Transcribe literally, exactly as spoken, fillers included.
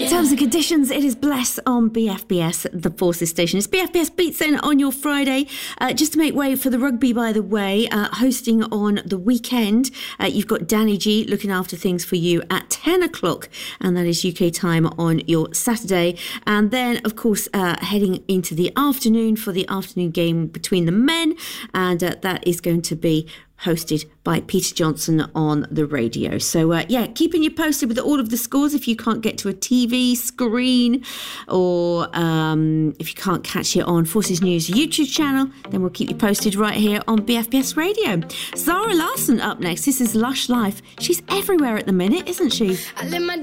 terms and conditions, it is Bless on B F B S, the Forces station. It's B F B S Beats then on your Friday. Uh, just to make way for the rugby, by the way, uh, hosting on the weekend. Uh, you've got Danny G looking after things for you at ten o'clock, and that is U K time on your Saturday. And then, of course, uh, heading into the afternoon for the afternoon game between the men, and uh, that is going to be hosted by Peter Johnson on the radio. So, uh, yeah, keeping you posted with all of the scores. If you can't get to a T V screen, or um, if you can't catch it on Forces News YouTube channel, then we'll keep you posted right here on B F B S Radio. Zara Larsson up next. This is Lush Life. She's everywhere at the minute, isn't she? I live my